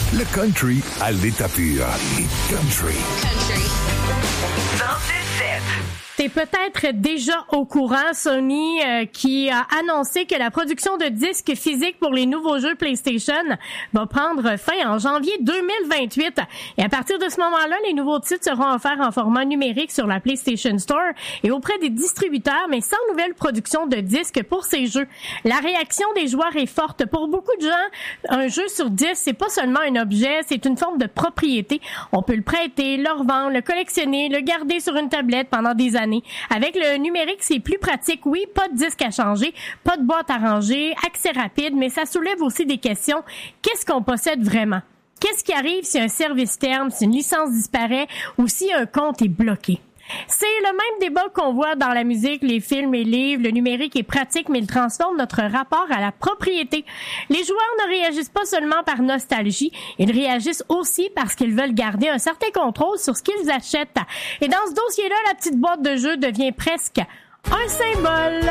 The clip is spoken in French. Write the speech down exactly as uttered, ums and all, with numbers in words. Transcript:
Le country à l'état pur. Country. Country. T'es peut-être déjà au courant, Sony, euh, qui a annoncé que la production de disques physiques pour les nouveaux jeux PlayStation va prendre fin en janvier deux mille vingt-huit. Et à partir de ce moment-là, les nouveaux titres seront offerts en format numérique sur la PlayStation Store et auprès des distributeurs, mais sans nouvelle production de disques pour ces jeux. La réaction des joueurs est forte. Pour beaucoup de gens, un jeu sur disque, c'est pas seulement un objet, c'est une forme de propriété. On peut le prêter, le revendre, le collectionner, le garder sur une tablette pendant des années. Avec le numérique, c'est plus pratique. Oui, pas de disque à changer, pas de boîte à ranger, accès rapide, mais ça soulève aussi des questions. Qu'est-ce qu'on possède vraiment? Qu'est-ce qui arrive si un service termine, si une licence disparaît ou si un compte est bloqué? C'est le même débat qu'on voit dans la musique, les films et livres. Le numérique est pratique, mais il transforme notre rapport à la propriété. Les joueurs ne réagissent pas seulement par nostalgie, ils réagissent aussi parce qu'ils veulent garder un certain contrôle sur ce qu'ils achètent. Et dans ce dossier-là, la petite boîte de jeu devient presque un symbole.